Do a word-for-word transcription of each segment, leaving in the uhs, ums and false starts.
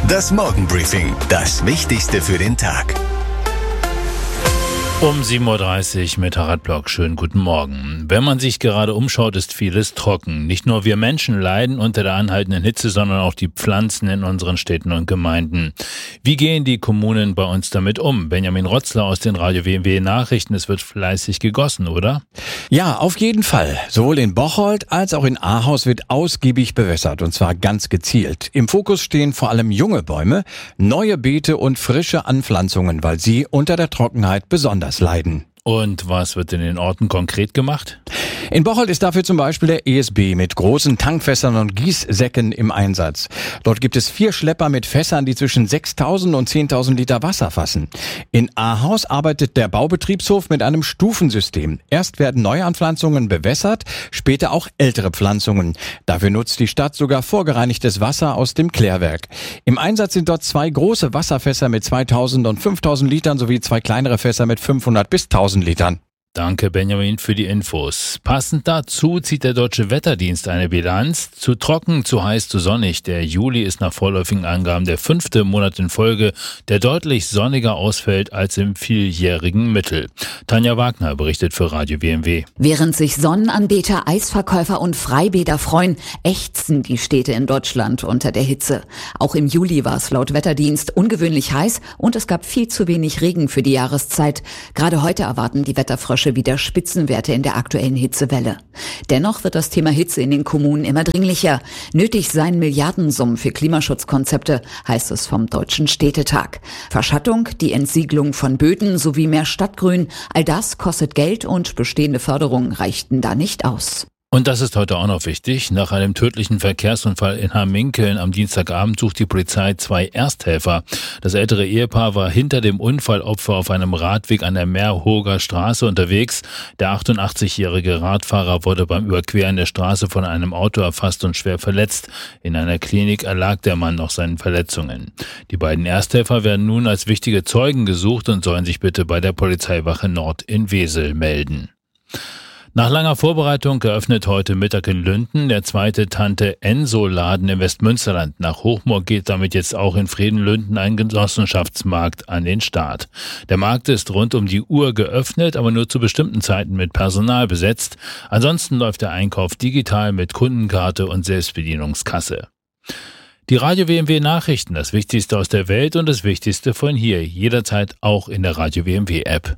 Das Morgenbriefing, das Wichtigste für den Tag. Um sieben Uhr dreißig mit Harald Block. Schönen guten Morgen. Wenn man sich gerade umschaut, ist vieles trocken. Nicht nur wir Menschen leiden unter der anhaltenden Hitze, sondern auch die Pflanzen in unseren Städten und Gemeinden. Wie gehen die Kommunen bei uns damit um? Benjamin Rotzler aus den Radio W M W Nachrichten. Es wird fleißig gegossen, oder? Ja, auf jeden Fall. Sowohl in Bocholt als auch in Ahaus wird ausgiebig bewässert, und zwar ganz gezielt. Im Fokus stehen vor allem junge Bäume, neue Beete und frische Anpflanzungen, weil sie unter der Trockenheit besonders leiden. Und was wird in den Orten konkret gemacht? In Bocholt ist dafür zum Beispiel der E S B mit großen Tankfässern und Gießsäcken im Einsatz. Dort gibt es vier Schlepper mit Fässern, die zwischen sechstausend und zehntausend Liter Wasser fassen. In Ahaus arbeitet der Baubetriebshof mit einem Stufensystem. Erst werden Neuanpflanzungen bewässert, später auch ältere Pflanzungen. Dafür nutzt die Stadt sogar vorgereinigtes Wasser aus dem Klärwerk. Im Einsatz sind dort zwei große Wasserfässer mit zweitausend und fünftausend Litern sowie zwei kleinere Fässer mit fünfhundert bis tausend Litern. Danke, Benjamin, für die Infos. Passend dazu zieht der Deutsche Wetterdienst eine Bilanz. Zu trocken, zu heiß, zu sonnig. Der Juli ist nach vorläufigen Angaben der fünfte Monat in Folge, der deutlich sonniger ausfällt als im vieljährigen Mittel. Tanja Wagner berichtet für Radio W M W. Während sich Sonnenanbeter, Eisverkäufer und Freibäder freuen, ächzen die Städte in Deutschland unter der Hitze. Auch im Juli war es laut Wetterdienst ungewöhnlich heiß und es gab viel zu wenig Regen für die Jahreszeit. Gerade heute erwarten die Wetterfrösche wieder Spitzenwerte in der aktuellen Hitzewelle. Dennoch wird das Thema Hitze in den Kommunen immer dringlicher. Nötig seien Milliardensummen für Klimaschutzkonzepte, heißt es vom Deutschen Städtetag. Verschattung, die Entsiegelung von Böden sowie mehr Stadtgrün, all das kostet Geld und bestehende Förderungen reichten da nicht aus. Und das ist heute auch noch wichtig. Nach einem tödlichen Verkehrsunfall in Hamminkeln am Dienstagabend sucht die Polizei zwei Ersthelfer. Das ältere Ehepaar war hinter dem Unfallopfer auf einem Radweg an der Meerhoger Straße unterwegs. Der achtundachtzigjährige Radfahrer wurde beim Überqueren der Straße von einem Auto erfasst und schwer verletzt. In einer Klinik erlag der Mann noch seinen Verletzungen. Die beiden Ersthelfer werden nun als wichtige Zeugen gesucht und sollen sich bitte bei der Polizeiwache Nord in Wesel melden. Nach langer Vorbereitung eröffnet heute Mittag in Lünden der zweite Tante-Enso-Laden im Westmünsterland. Nach Hochmoor geht damit jetzt auch in Friedenlünden ein Genossenschaftsmarkt an den Start. Der Markt ist rund um die Uhr geöffnet, aber nur zu bestimmten Zeiten mit Personal besetzt. Ansonsten läuft der Einkauf digital mit Kundenkarte und Selbstbedienungskasse. Die Radio W M W Nachrichten, das Wichtigste aus der Welt und das Wichtigste von hier, jederzeit auch in der Radio W M W App.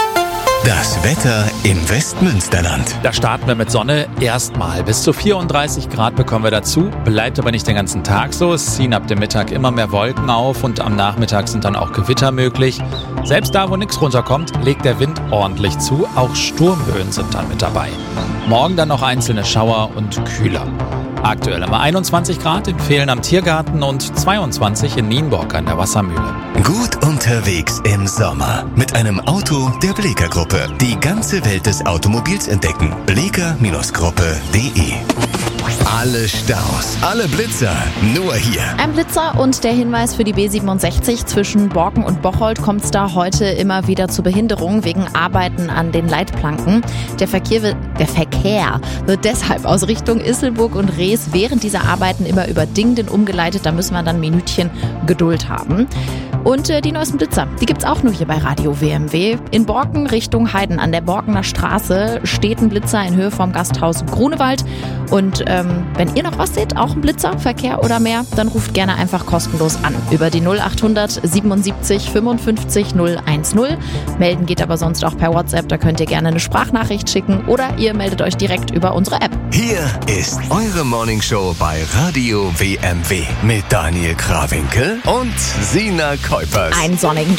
Das Wetter im Westmünsterland. Da starten wir mit Sonne erstmal. Bis zu vierunddreißig Grad bekommen wir dazu. Bleibt aber nicht den ganzen Tag so. Es ziehen ab dem Mittag immer mehr Wolken auf und am Nachmittag sind dann auch Gewitter möglich. Selbst da, wo nichts runterkommt, legt der Wind ordentlich zu. Auch Sturmböen sind dann mit dabei. Morgen dann noch einzelne Schauer und kühler. Aktuell haben wir einundzwanzig Grad in Vehlen am Tiergarten und zweiundzwanzig in Nienburg an der Wassermühle. Gut unterwegs im Sommer mit einem Auto der Bleeker Gruppe. Die ganze Welt des Automobils entdecken. bleeker Gruppe punkt de. Alle Staus, alle Blitzer, nur hier. Ein Blitzer und der Hinweis für die B siebenundsechzig. Zwischen Borken und Bocholt kommt es da heute immer wieder zu Behinderungen wegen Arbeiten an den Leitplanken. Der Verkehr wird, der Verkehr wird deshalb aus Richtung Isselburg und Rees während dieser Arbeiten immer über Dingden umgeleitet. Da müssen wir dann ein Minütchen Geduld haben. Und äh, die neuesten Blitzer, die gibt's auch nur hier bei Radio W M W. In Borken Richtung Heiden an der Borkener Straße steht ein Blitzer in Höhe vom Gasthaus Grunewald. Und ähm, wenn ihr noch was seht, auch ein Blitzer, Verkehr oder mehr, dann ruft gerne einfach kostenlos an über die null achthundert siebenundsiebzig fünfundfünfzig null eins null. Melden geht aber sonst auch per WhatsApp, da könnt ihr gerne eine Sprachnachricht schicken oder ihr meldet euch direkt über unsere App. Hier ist eure Morningshow bei Radio W M W mit Daniel Krawinkel und Sina Kuipers. Einen sonnigen